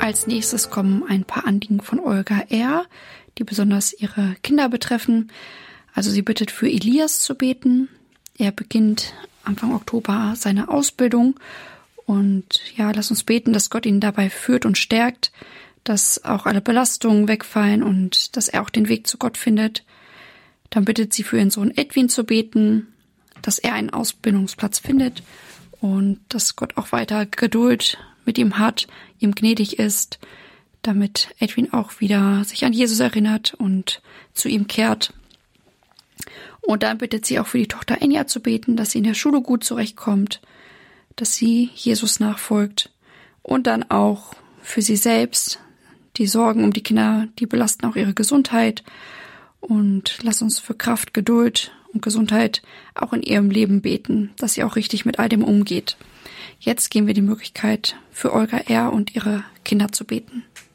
Als nächstes kommen ein paar Anliegen von Olga R., die besonders ihre Kinder betreffen. Also sie bittet für Elias zu beten. Er beginnt Anfang Oktober seine Ausbildung. Und ja, lass uns beten, dass Gott ihn dabei führt und stärkt, dass auch alle Belastungen wegfallen und dass er auch den Weg zu Gott findet. Dann bittet sie für ihren Sohn Edwin zu beten, dass er einen Ausbildungsplatz findet und dass Gott auch weiter Geduld mit ihm hat, ihm gnädig ist, damit Edwin auch wieder sich an Jesus erinnert und zu ihm kehrt. Und dann bittet sie auch für die Tochter Enya zu beten, dass sie in der Schule gut zurechtkommt, dass sie Jesus nachfolgt. Und dann auch für sie selbst, die Sorgen um die Kinder, die belasten auch ihre Gesundheit. Und lass uns für Kraft, Geduld und Gesundheit auch in ihrem Leben beten, dass sie auch richtig mit all dem umgeht. Jetzt geben wir die Möglichkeit, für Olga R. und ihre Kinder zu beten.